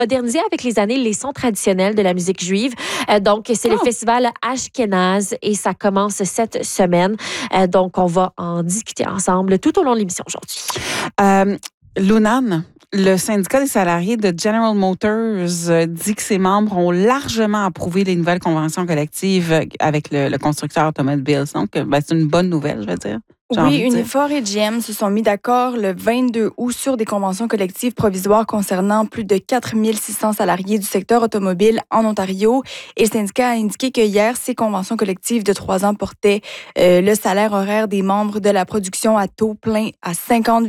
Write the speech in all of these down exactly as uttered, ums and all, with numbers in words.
moderniser avec les années les sons traditionnels de la musique juive. Euh, donc, c'est oh. le festival Ashkenaz et ça commence cette semaine. Euh, donc, on va en discuter ensemble tout au long de l'émission aujourd'hui. Euh, Lunan, le syndicat des salariés de General Motors dit que ses membres ont largement approuvé les nouvelles conventions collectives avec le, le constructeur automobile. Donc, ben, c'est une bonne nouvelle, je veux dire. Oui, Unifor et G M se sont mis d'accord le vingt-deux août sur des conventions collectives provisoires concernant plus de quatre mille six cents salariés du secteur automobile en Ontario. Et le syndicat a indiqué que hier, ces conventions collectives de trois ans portaient euh, le salaire horaire des membres de la production à taux plein à cinquante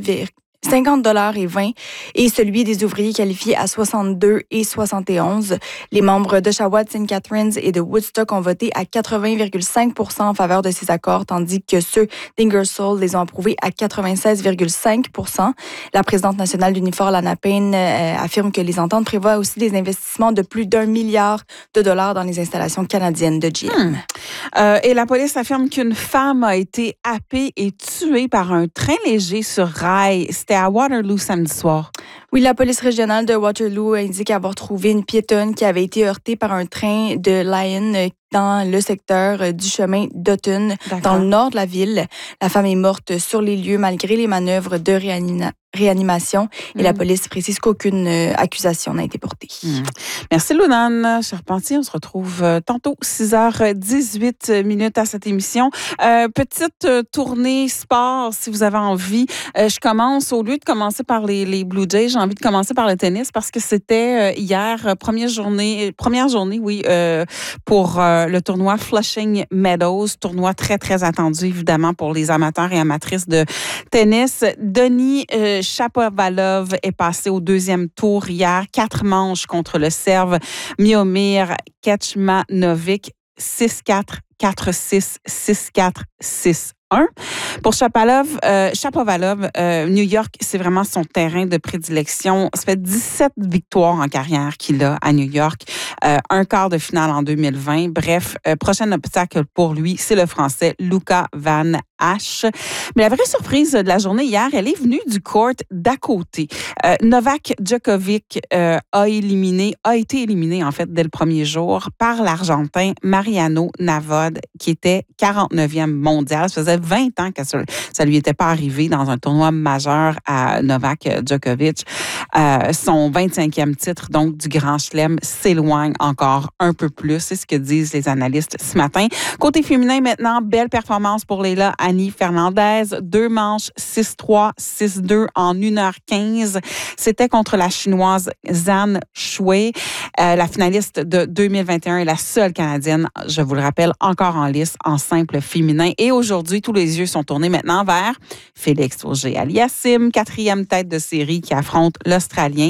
dollars et vingt et celui des ouvriers qualifiés à soixante-deux et soixante et onze. Les membres d'Oshawa, Saint Catharines et de Woodstock ont voté à quatre-vingts virgule cinq pour cent en faveur de ces accords, tandis que ceux d'Ingersoll les ont approuvés à quatre-vingt-seize virgule cinq pour cent. La présidente nationale d'Unifor, Lana Payne, euh, affirme que les ententes prévoient aussi des investissements de plus d'un milliard de dollars dans les installations canadiennes de G M. Hmm. Euh, et la police affirme qu'une femme a été happée et tuée par un train léger sur rail. C'était à Waterloo samedi soir. Oui, la police régionale de Waterloo indique avoir trouvé une piétonne qui avait été heurtée par un train de Lion dans le secteur du chemin d'Hutton, dans le nord de la ville. La femme est morte sur les lieux malgré les manœuvres de réanimation. réanimation et mmh. la police précise qu'aucune euh, accusation n'a été portée. Mmh. Merci Lunan Charpentier. On se retrouve euh, tantôt six heures dix-huit minutes à cette émission. Euh, petite euh, tournée sport si vous avez envie. Euh, je commence, au lieu de commencer par les, les Blue Jays, j'ai envie de commencer par le tennis parce que c'était euh, hier, euh, première journée, première journée, oui, euh, pour euh, le tournoi Flushing Meadows, tournoi très, très attendu évidemment pour les amateurs et amatrices de tennis. Denis euh, Shapovalov est passé au deuxième tour hier. Quatre manches contre le Serbe Miomir Kecmanovic. six quatre, quatre six, six quatre, six un. Pour Shapovalov, euh, Shapovalov euh, New York, c'est vraiment son terrain de prédilection. Ça fait dix-sept victoires en carrière qu'il a à New York. Euh, un quart de finale en deux mille vingt. Bref, euh, prochain obstacle pour lui, c'est le Français Luca Van Hache. Mais la vraie surprise de la journée hier, elle est venue du court d'à côté. Euh, Novak Djokovic euh, a éliminé, a été éliminé en fait dès le premier jour par l'Argentin Mariano Navod, qui était quarante-neuvième mondial. Ça faisait vingt ans que ça ne lui était pas arrivé dans un tournoi majeur à Novak Djokovic. Euh, son vingt-cinquième titre, donc, du Grand Chelem s'éloigne encore un peu plus. C'est ce que disent les analystes ce matin. Côté féminin, maintenant, belle performance pour Leila Annie Fernandez. Deux manches, six trois, six deux en une heure quinze. C'était contre la Chinoise Zhang Shui. Euh, la finaliste de deux mille vingt et un est la seule Canadienne, je vous le rappelle, encore en lice en simple féminin. Et aujourd'hui, tous les yeux sont tournés maintenant vers Félix Auger-Aliassime, quatrième tête de série qui affronte l'Australien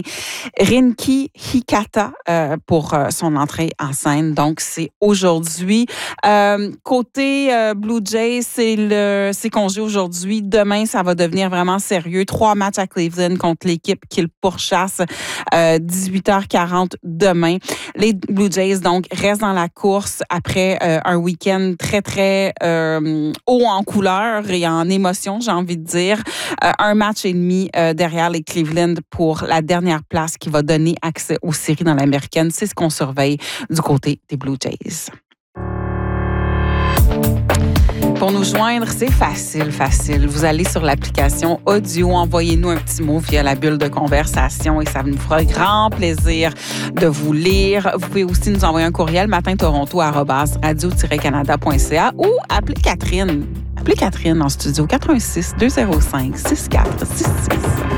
Rinki Hikata euh, pour euh, son entrée en scène. Donc, c'est aujourd'hui. Euh, côté euh, Blue Jays, c'est le c'est congé aujourd'hui. Demain, ça va devenir vraiment sérieux. Trois matchs à Cleveland contre l'équipe qui le pourchasse. Euh, dix-huit heures quarante demain. Les Blue Jays, donc, restent dans la course après euh, un week-end très, très euh, haut en couleur et en émotion, j'ai envie de dire. Euh, un match et demi euh, derrière les Cleveland pour la dernière place qui va donner accès aux séries dans l'américaine. C'est ce qu'on surveille du côté des Blue Jays. Pour nous joindre, c'est facile, facile. Vous allez sur l'application audio, envoyez-nous un petit mot via la bulle de conversation et ça nous fera grand plaisir de vous lire. Vous pouvez aussi nous envoyer un courriel matintoronto arobase radio tiret canada point c a ou appelez Catherine. Appelez Catherine en studio quatre un six, deux zéro cinq, six quatre six six.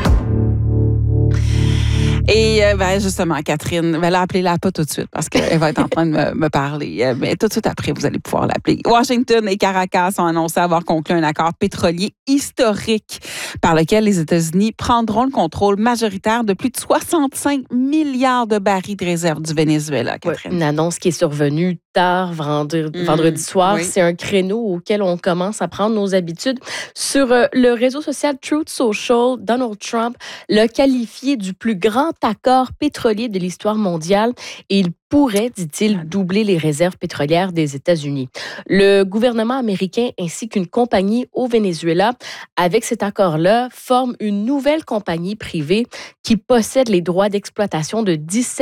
Et euh, ben justement, Catherine, ben là, appelez-la pas tout de suite parce qu'elle va être en train de me, me parler. Mais tout de suite après, vous allez pouvoir l'appeler. Washington et Caracas ont annoncé avoir conclu un accord pétrolier historique par lequel les États-Unis prendront le contrôle majoritaire de plus de soixante-cinq milliards de barils de réserve du Venezuela, Catherine. Ouais, une annonce qui est survenue tard vendredi, mmh, vendredi soir. Oui. C'est un créneau auquel on commence à prendre nos habitudes. Sur euh, le réseau social Truth Social, Donald Trump l'a qualifié du plus grand accord pétrolier de l'histoire mondiale et il pourrait, dit-il, doubler les réserves pétrolières des États-Unis. Le gouvernement américain ainsi qu'une compagnie au Venezuela, avec cet accord-là, forment une nouvelle compagnie privée qui possède les droits d'exploitation de dix-sept